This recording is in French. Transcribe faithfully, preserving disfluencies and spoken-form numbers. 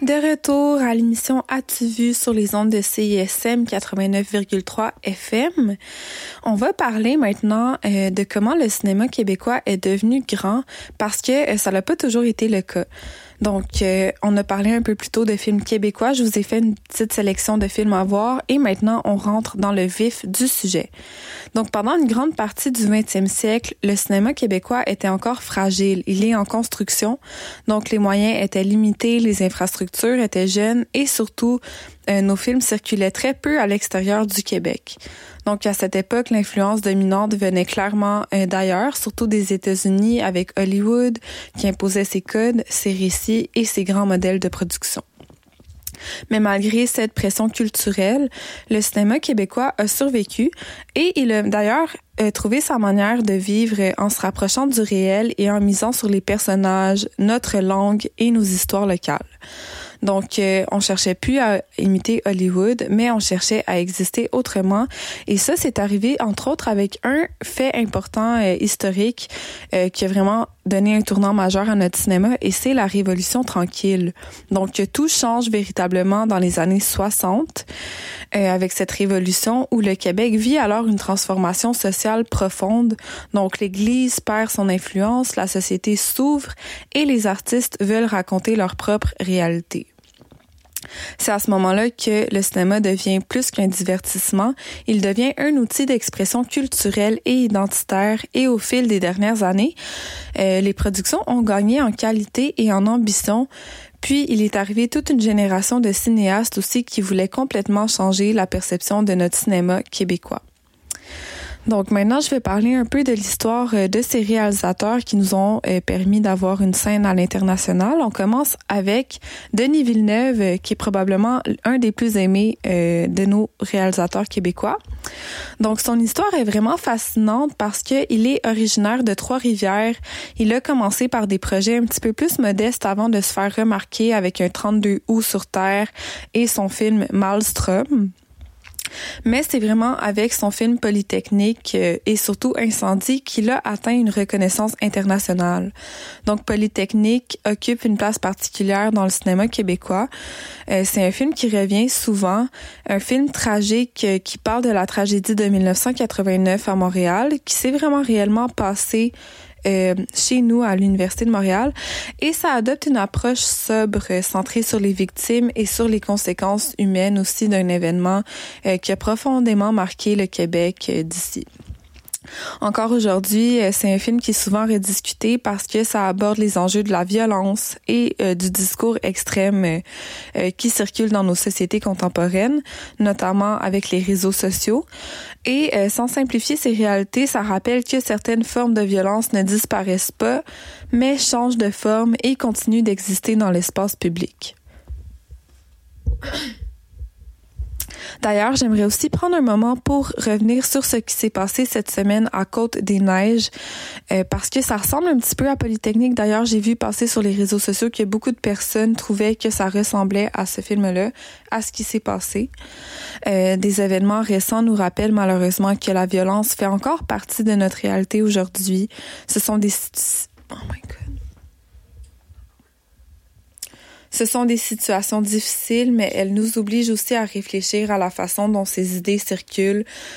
De retour à l'émission As-tu vu sur les ondes de C I S M quatre-vingt-neuf virgule trois F M. On va parler maintenant euh, de comment le cinéma québécois est devenu grand parce que euh, ça n'a pas toujours été le cas. Donc, euh, on a parlé un peu plus tôt de films québécois. Je vous ai fait une petite sélection de films à voir et maintenant, on rentre dans le vif du sujet. Donc, pendant une grande partie du vingtième siècle, le cinéma québécois était encore fragile. Il est en construction. Donc, les moyens étaient limités, les infrastructures étaient jeunes et surtout, euh, nos films circulaient très peu à l'extérieur du Québec. Donc, à cette époque, l'influence dominante venait clairement euh, d'ailleurs, surtout des États-Unis avec Hollywood, qui imposait ses codes, ses récits et ses grands modèles de production. Mais malgré cette pression culturelle, le cinéma québécois a survécu et il a d'ailleurs euh, trouvé sa manière de vivre en se rapprochant du réel et en misant sur les personnages, notre langue et nos histoires locales. Donc, euh, on cherchait plus à imiter Hollywood, mais on cherchait à exister autrement. Et ça, c'est arrivé, entre autres, avec un fait important euh, historique euh, qui a vraiment donné un tournant majeur à notre cinéma, et c'est la Révolution tranquille. Donc, tout change véritablement dans les années soixante, euh, avec cette révolution où le Québec vit alors une transformation sociale profonde. Donc, l'Église perd son influence, la société s'ouvre et les artistes veulent raconter leur propre réalité. C'est à ce moment-là que le cinéma devient plus qu'un divertissement. Il devient un outil d'expression culturelle et identitaire. Et au fil des dernières années, euh, les productions ont gagné en qualité et en ambition. Puis, il est arrivé toute une génération de cinéastes aussi qui voulaient complètement changer la perception de notre cinéma québécois. Donc maintenant, je vais parler un peu de l'histoire de ces réalisateurs qui nous ont permis d'avoir une scène à l'international. On commence avec Denis Villeneuve, qui est probablement un des plus aimés de nos réalisateurs québécois. Donc son histoire est vraiment fascinante parce qu'il est originaire de Trois-Rivières. Il a commencé par des projets un petit peu plus modestes avant de se faire remarquer avec un trente-deux août sur Terre et son film Maelstrom. Mais c'est vraiment avec son film Polytechnique euh, et surtout Incendie qu'il a atteint une reconnaissance internationale. Donc Polytechnique occupe une place particulière dans le cinéma québécois. Euh, c'est un film qui revient souvent, un film tragique euh, qui parle de la tragédie de dix-neuf cent quatre-vingt-neuf à Montréal, qui s'est vraiment réellement passée Euh, chez nous à l'Université de Montréal, et ça adopte une approche sobre, centrée sur les victimes et sur les conséquences humaines aussi d'un événement euh, qui a profondément marqué le Québec euh, d'ici. Encore aujourd'hui, c'est un film qui est souvent rediscuté parce que ça aborde les enjeux de la violence et euh, du discours extrême euh, euh, qui circule dans nos sociétés contemporaines, notamment avec les réseaux sociaux. Et euh, sans simplifier ces réalités, ça rappelle que certaines formes de violence ne disparaissent pas, mais changent de forme et continuent d'exister dans l'espace public. D'ailleurs, j'aimerais aussi prendre un moment pour revenir sur ce qui s'est passé cette semaine à Côte-des-Neiges, euh, parce que ça ressemble un petit peu à Polytechnique. D'ailleurs, j'ai vu passer sur les réseaux sociaux que beaucoup de personnes trouvaient que ça ressemblait à ce film-là, à ce qui s'est passé. Euh, des événements récents nous rappellent malheureusement que la violence fait encore partie de notre réalité aujourd'hui. Ce sont des... Oh my God. Ce sont des situations difficiles, mais elles nous obligent aussi à réfléchir à la façon dont ces idées circulent